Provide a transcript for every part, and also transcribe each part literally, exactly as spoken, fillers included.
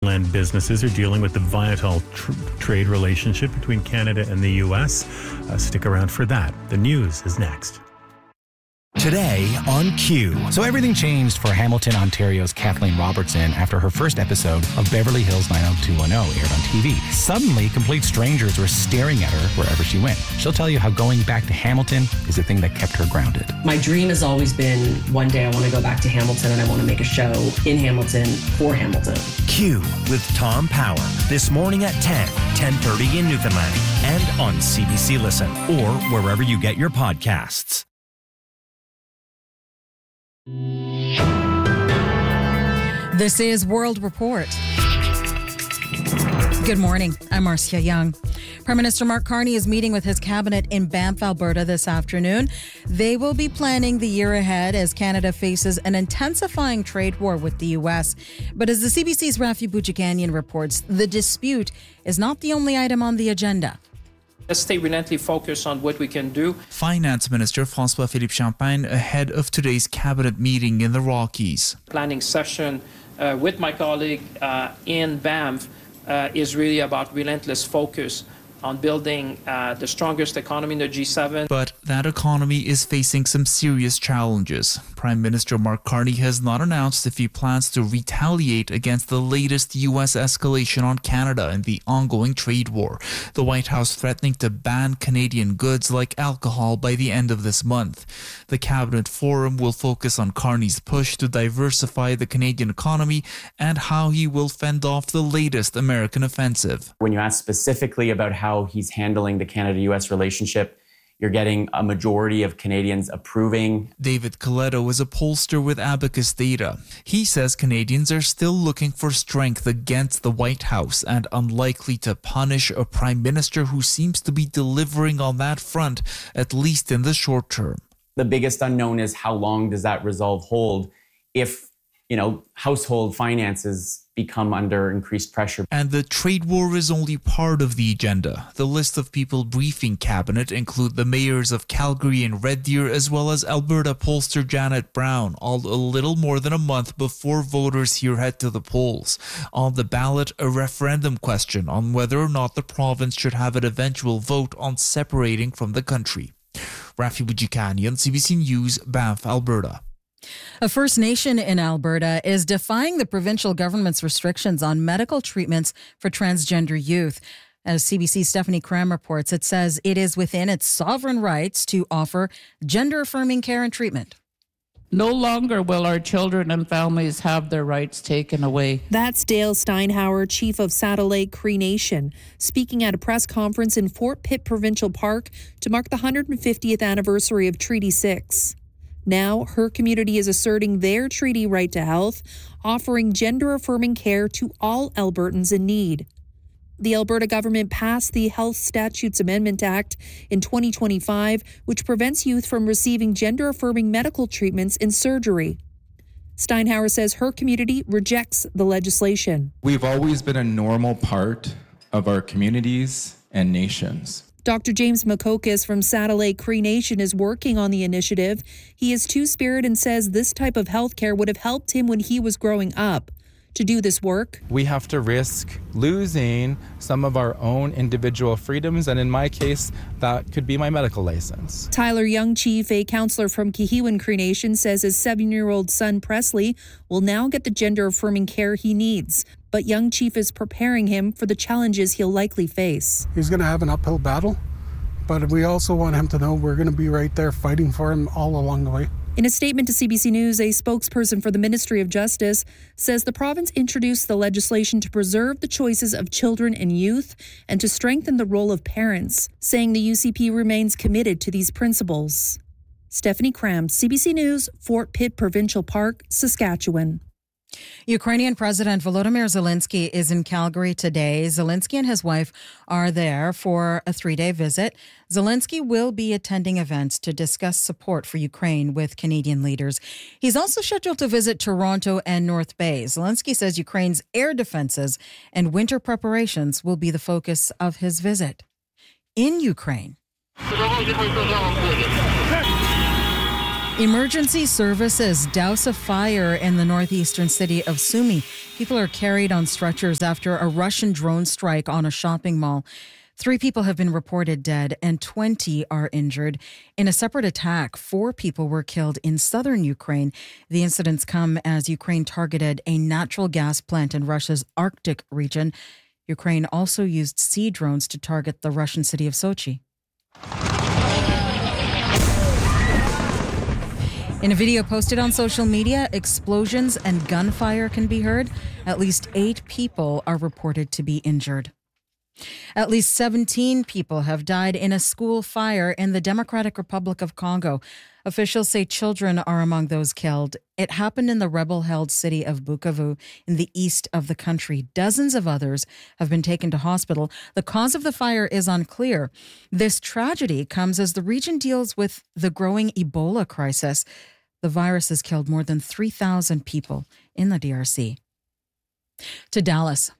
Heartland businesses are dealing with the vital tr- trade relationship between Canada and the U S. Uh, stick around for that. The news is next. Today on Q. So everything changed for Hamilton, Ontario's Kathleen Robertson after her first episode of Beverly Hills nine oh two one oh aired on T V. Suddenly, complete strangers were staring at her wherever she went. She'll tell you how going back to Hamilton is the thing that kept her grounded. My dream has always been one day I want to go back to Hamilton and I want to make a show in Hamilton for Hamilton. Q with Tom Power. This morning at ten, ten thirty in Newfoundland and on C B C Listen or wherever you get your podcasts. This is World Report. Good morning. I'm Marcia Young. Prime Minister Mark Carney is meeting with his cabinet in Banff, Alberta this afternoon. They will be planning the year ahead as Canada faces an intensifying trade war with the U S. But as the C B C's Rafi Boudjikanian reports, the dispute is not the only item on the agenda. Let's stay relentlessly focused on what we can do. Finance Minister François-Philippe Champagne ahead of today's cabinet meeting in the Rockies. Planning session uh, with my colleague uh, in Banff uh, is really about relentless focus on building uh, the strongest economy in the G seven. But that economy is facing some serious challenges. Prime Minister Mark Carney has not announced if he plans to retaliate against the latest U S escalation on Canada and the ongoing trade war. The White House threatening to ban Canadian goods like alcohol by the end of this month. The Cabinet Forum will focus on Carney's push to diversify the Canadian economy and how he will fend off the latest American offensive. When you ask specifically about how how he's handling the Canada-U S relationship, you're getting a majority of Canadians approving. David Coletto is a pollster with Abacus Data. He says Canadians are still looking for strength against the White House and unlikely to punish a prime minister who seems to be delivering on that front, at least in the short term. The biggest unknown is how long does that resolve hold if, you know, household finances become under increased pressure. And the trade war is only part of the agenda. The list of people briefing cabinet include the mayors of Calgary and Red Deer, as well as Alberta pollster Janet Brown, all a little more than a month before voters here head to the polls. On the ballot, a referendum question on whether or not the province should have an eventual vote on separating from the country. Rafi Boudjikanian, C B C News, Banff, Alberta. A First Nation in Alberta is defying the provincial government's restrictions on medical treatments for transgender youth. As C B C's Stephanie Cram reports, it says it is within its sovereign rights to offer gender-affirming care and treatment. No longer will our children and families have their rights taken away. That's Dale Steinhauer, chief of Saddle Lake Cree Nation, speaking at a press conference in Fort Pitt Provincial Park to mark the one hundred fiftieth anniversary of Treaty six. Now, her community is asserting their treaty right to health, offering gender-affirming care to all Albertans in need. The Alberta government passed the Health Statutes Amendment Act in twenty twenty-five, which prevents youth from receiving gender-affirming medical treatments and surgery. Steinhauer says her community rejects the legislation. We've always been a normal part of our communities and nations. Doctor James Makokis from Saddle Lake Cree Nation is working on the initiative. He is Two-Spirit and says this type of health care would have helped him when he was growing up. To do this work, we have to risk losing some of our own individual freedoms, and in my case, that could be my medical license. Tyler Young Chief, a counselor from Kihiwan Cree Nation, says his seven-year-old son Presley will now get the gender-affirming care he needs. But Young Chief is preparing him for the challenges he'll likely face. He's going to have an uphill battle, but we also want him to know we're going to be right there fighting for him all along the way. In a statement to C B C News, a spokesperson for the Ministry of Justice says the province introduced the legislation to preserve the choices of children and youth and to strengthen the role of parents, saying the U C P remains committed to these principles. Stephanie Cram, C B C News, Fort Pitt Provincial Park, Saskatchewan. Ukrainian President Volodymyr Zelensky is in Calgary today. Zelensky and his wife are there for a three-day visit. Zelensky will be attending events to discuss support for Ukraine with Canadian leaders. He's also scheduled to visit Toronto and North Bay. Zelensky says Ukraine's air defenses and winter preparations will be the focus of his visit. In Ukraine, Emergency services douse a fire in the northeastern city of Sumy. People are carried on stretchers after a Russian drone strike on a shopping mall. Three people have been reported dead and twenty are injured. In a separate attack, four people were killed in southern Ukraine. The incidents come as Ukraine targeted a natural gas plant in Russia's Arctic region. Ukraine also used sea drones to target the Russian city of Sochi. In a video posted on social media, explosions and gunfire can be heard. At least eight people are reported to be injured. At least seventeen people have died in a school fire in the Democratic Republic of Congo. Officials say children are among those killed. It happened in the rebel-held city of Bukavu in the east of the country. Dozens of others have been taken to hospital. The cause of the fire is unclear. This tragedy comes as the region deals with the growing Ebola crisis. The virus has killed more than three thousand people in the D R C. To Dallas.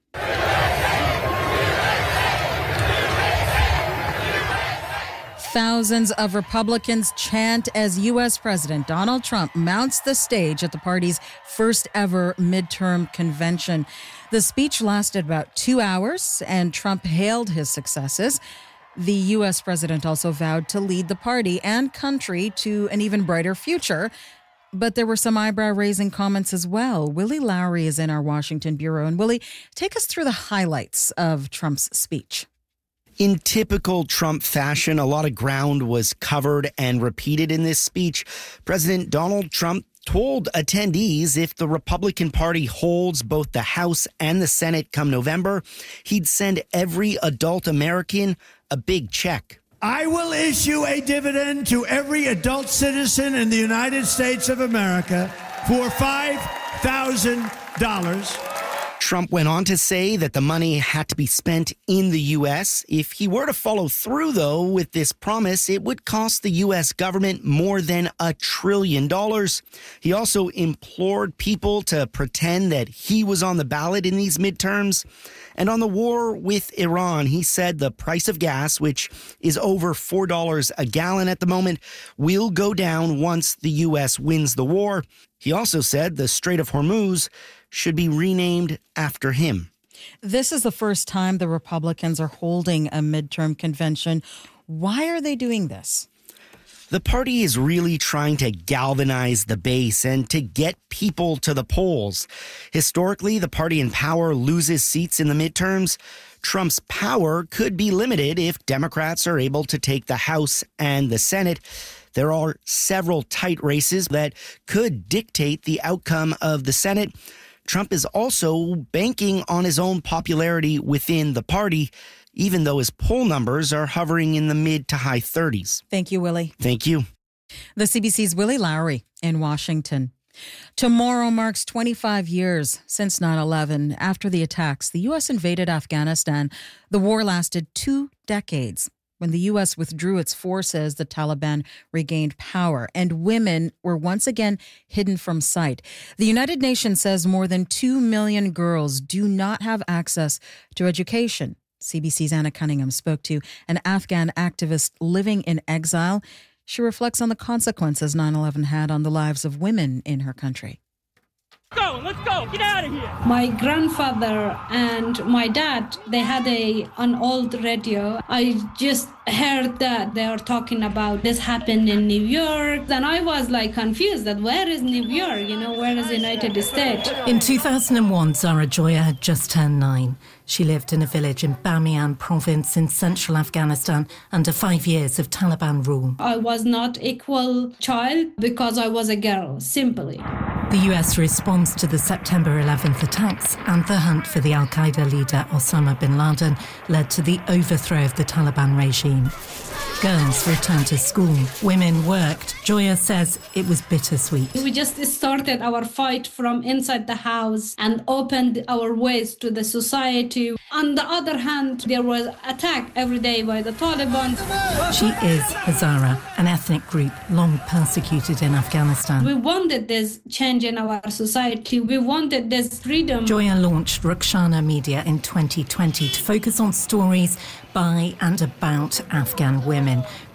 Thousands of Republicans chant as U S President Donald Trump mounts the stage at the party's first ever midterm convention. The speech lasted about two hours, and Trump hailed his successes. The U S president also vowed to lead the party and country to an even brighter future. But there were some eyebrow-raising comments as well. Willie Lowry is in our Washington bureau. And Willie, take us through the highlights of Trump's speech. In typical Trump fashion, a lot of ground was covered and repeated in this speech. President Donald Trump told attendees if the Republican Party holds both the House and the Senate come November, he'd send every adult American a big check. I will issue a dividend to every adult citizen in the United States of America for five thousand dollars. Trump went on to say that the money had to be spent in the U S. If he were to follow through, though, with this promise, it would cost the U S government more than a trillion dollars. He also implored people to pretend that he was on the ballot in these midterms. And on the war with Iran, he said the price of gas, which is over four dollars a gallon at the moment, will go down once the U S wins the war. He also said the Strait of Hormuz should be renamed after him. This is the first time the Republicans are holding a midterm convention. Why are they doing this? The party is really trying to galvanize the base and to get people to the polls. Historically, the party in power loses seats in the midterms. Trump's power could be limited if Democrats are able to take the House and the Senate. There are several tight races that could dictate the outcome of the Senate. Trump is also banking on his own popularity within the party, even though his poll numbers are hovering in the mid to high thirties. Thank you, Willie. Thank you. The C B C's Willie Lowry in Washington. Tomorrow marks twenty-five years since nine eleven. After the attacks, the U S invaded Afghanistan. The war lasted two decades. When the U S withdrew its forces, the Taliban regained power, and women were once again hidden from sight. The United Nations says more than two million girls do not have access to education. C B C's Anna Cunningham spoke to an Afghan activist living in exile. She reflects on the consequences nine eleven had on the lives of women in her country. Let's go, let's go, get out of here. My grandfather and my dad, they had a an old radio. I just heard that they were talking about this happened in New York. And I was like confused that where is New York? You know, where is the United States? In two thousand one, Zara Joya had just turned nine. She lived in a village in Bamiyan province in central Afghanistan under five years of Taliban rule. I was not equal child because I was a girl, simply. The U S response to the September eleventh attacks and the hunt for the al-Qaeda leader Osama bin Laden led to the overthrow of the Taliban regime. Girls returned to school. Women worked. Joya says it was bittersweet. We just started our fight from inside the house and opened our ways to the society. On the other hand, there was attack every day by the Taliban. She is Hazara, an ethnic group long persecuted in Afghanistan. We wanted this change in our society. We wanted this freedom. Joya launched Rukshana Media in twenty twenty to focus on stories by and about Afghan women.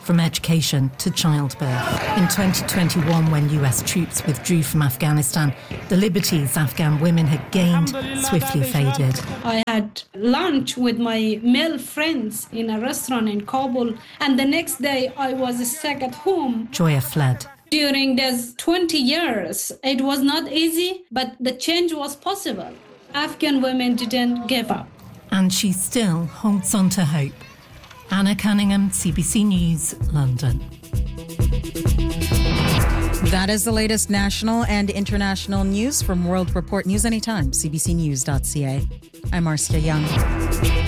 from education to childbirth. In twenty twenty-one, when U S troops withdrew from Afghanistan, the liberties Afghan women had gained swiftly faded. I had lunch with my male friends in a restaurant in Kabul, and the next day I was stuck at home. Joya fled. During those twenty years, it was not easy, but the change was possible. Afghan women didn't give up. And she still holds on to hope. Anna Cunningham, C B C News, London. That is the latest national and international news from World Report News Anytime, c b c news dot c a. I'm Marcia Young.